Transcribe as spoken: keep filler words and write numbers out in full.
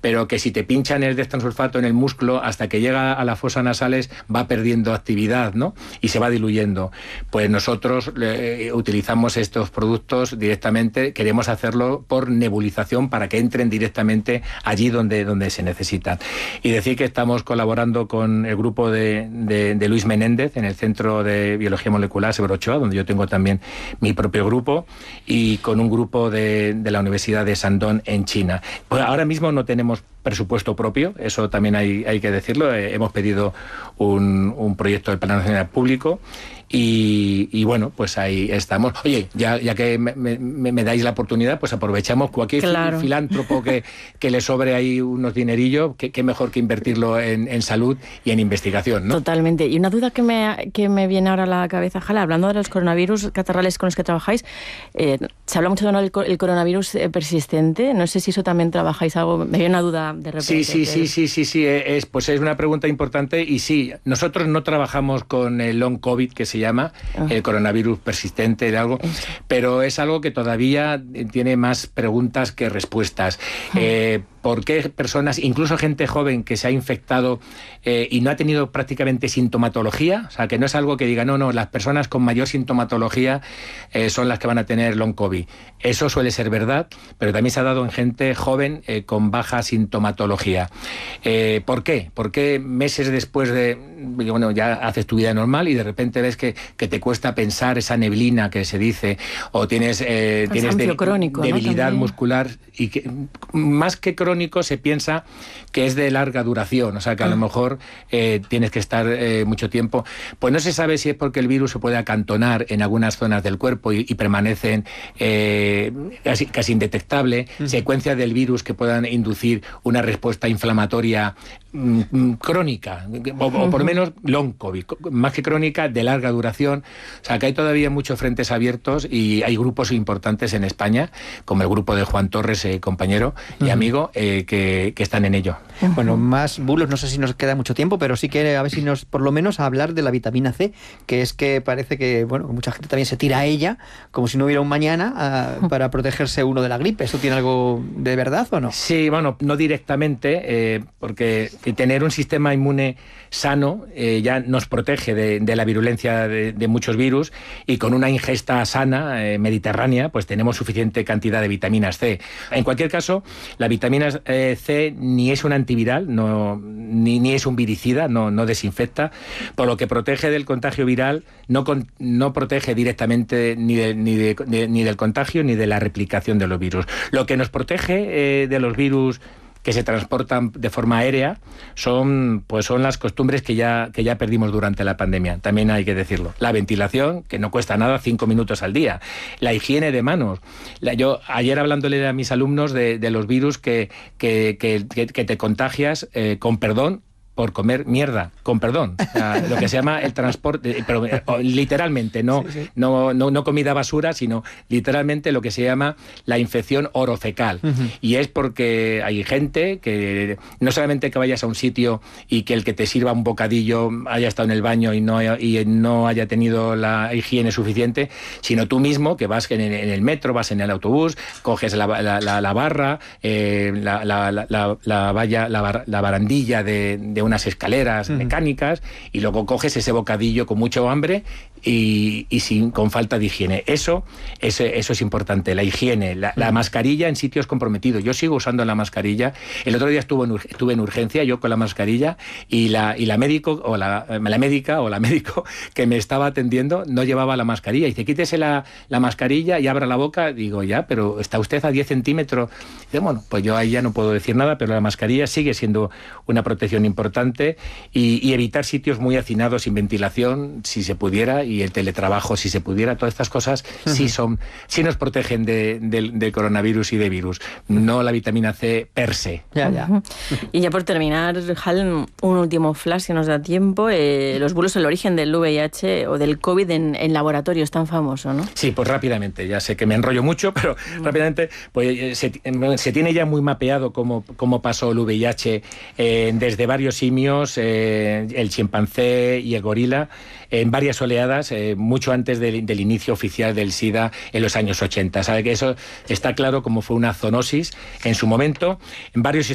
pero que si te pinchan el dextrosulfato en el músculo, hasta que llega a las fosas nasales va perdiendo actividad, ¿no? Y se va diluyendo. Pues nosotros eh, utilizamos estos productos directamente, queremos hacerlo por nebulización para que entren directamente allí donde, donde se necesitan. Y decir que estamos colaborando con el grupo de, de, de Luis Menéndez en el Centro de Biología Molecular Severo Ochoa, donde yo tengo también mi propio grupo, y con un grupo de, de la Universidad de Shandong en China. Pues ahora mismo no tenemos presupuesto propio, eso también hay, hay que decirlo. Eh, hemos pedido un, un proyecto del Plan Nacional Público y, y bueno, pues ahí estamos. Oye, ya, ya que me, me, me dais la oportunidad, pues aprovechamos cualquier claro. filántropo que, que le sobre ahí unos dinerillos, que, que mejor que invertirlo en, en salud y en investigación, ¿no? Totalmente. Y una duda que me, que me viene ahora a la cabeza, Jala, hablando de los coronavirus catarrales con los que trabajáis, eh, se habla mucho del de el coronavirus eh, persistente, no sé si eso también trabajáis algo, me viene una duda de repente. Sí, sí, que... sí, sí, sí, sí, es, pues es una pregunta importante y sí, nosotros no trabajamos con el long COVID, que se llama, oh. el coronavirus persistente de algo, Eso. pero es algo que todavía tiene más preguntas que respuestas. Oh. Eh, ¿Por qué personas, incluso gente joven que se ha infectado eh, y no ha tenido prácticamente sintomatología? O sea, que no es algo que diga, no, no, las personas con mayor sintomatología eh, son las que van a tener long COVID. Eso suele ser verdad, pero también se ha dado en gente joven eh, con baja sintomatología. Eh, ¿Por qué? Porque meses después de, bueno, ya haces tu vida normal y de repente ves que, que te cuesta pensar, esa neblina que se dice, o tienes, eh, tienes de, crónico, debilidad ¿no? muscular, y que más que crónico se piensa que es de larga duración, o sea que a lo mejor eh, tienes que estar eh, mucho tiempo. Pues no se sabe si es porque el virus se puede acantonar en algunas zonas del cuerpo y, y permanecen eh, casi, casi indetectable, uh-huh. secuencias del virus que puedan inducir una respuesta inflamatoria mm, crónica, o, o por lo menos long COVID, más que crónica, de larga duración. O sea que hay todavía muchos frentes abiertos y hay grupos importantes en España, como el grupo de Juan Torres, eh, compañero y uh-huh. amigo, eh, que, que están en ello. Bueno, más bulos, no sé si nos queda mucho tiempo, pero sí que a ver si nos, por lo menos, a hablar de la vitamina C, que es que parece que, bueno, mucha gente también se tira a ella, como si no hubiera un mañana, uh, para protegerse uno de la gripe. ¿Eso tiene algo de verdad o no? Sí, bueno, no directamente, eh, porque tener un sistema inmune sano eh, ya nos protege de, de la virulencia de, de muchos virus, y con una ingesta sana, eh, mediterránea, pues tenemos suficiente cantidad de vitaminas C. En cualquier caso, la vitamina eh, C ni es un antiviral, no, ni, ni es un viricida, no, no desinfecta, por lo que protege del contagio viral, no, con, no protege directamente ni, de, ni, de, de, ni del contagio ni de la replicación de los virus. Lo que nos protege eh, de los virus que se transportan de forma aérea son, pues son las costumbres que ya, que ya perdimos durante la pandemia, también hay que decirlo. La ventilación, que no cuesta nada, cinco minutos al día. La higiene de manos. La, yo ayer hablándole a mis alumnos de, de los virus que, que, que, que, que te contagias, eh, con perdón, por comer mierda, con perdón, o sea, lo que se llama el transporte, pero literalmente, no, sí, sí. No, no, no comida basura, sino literalmente lo que se llama la infección orofecal. Uh-huh. Y es porque hay gente que no solamente que vayas a un sitio y que el que te sirva un bocadillo haya estado en el baño y no, y no haya tenido la higiene suficiente, sino tú mismo que vas en, en el metro, vas en el autobús, coges la, la, la, la barra, eh, la, la, la, la, la valla, la, bar, la barandilla de, de unas escaleras uh-huh. mecánicas, y luego coges ese bocadillo con mucho hambre y, y sin, con falta de higiene. Eso, eso, eso es importante, la higiene, la, uh-huh. la mascarilla en sitios comprometidos. Yo sigo usando la mascarilla. El otro día estuve en, estuve en urgencia, yo con la mascarilla, y la, y la médico, o la, la médica, o la médico que me estaba atendiendo no llevaba la mascarilla. Y dice, quítese la, la mascarilla y abra la boca. Digo, ya, pero está usted a diez centímetros. Dice, bueno, pues yo ahí ya no puedo decir nada, pero la mascarilla sigue siendo una protección importante. Y, y evitar sitios muy hacinados sin ventilación, si se pudiera, y el teletrabajo, si se pudiera. Todas estas cosas uh-huh. sí son, sí nos protegen de, de, de coronavirus y de virus, no la vitamina C per se. Ya, ya. Uh-huh. Y ya por terminar, Hal, un último flash si nos da tiempo. Eh, los bulos, el origen del V I H o del COVID en, en laboratorio es tan famoso, ¿no? Sí, pues rápidamente, ya sé que me enrollo mucho, pero uh-huh. rápidamente, pues se, se tiene ya muy mapeado cómo, cómo pasó el V I H eh, desde varios simios, eh, el chimpancé y el gorila, en varias oleadas, eh, mucho antes del, del inicio oficial del SIDA en los años ochenta. ¿Sabe que eso está claro como fue una zoonosis en su momento? En varios